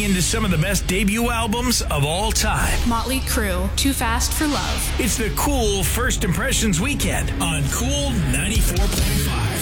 into some of the best debut albums of all time. Motley Crue, Too Fast for Love. It's the Cool First Impressions Weekend on Cool 94.5.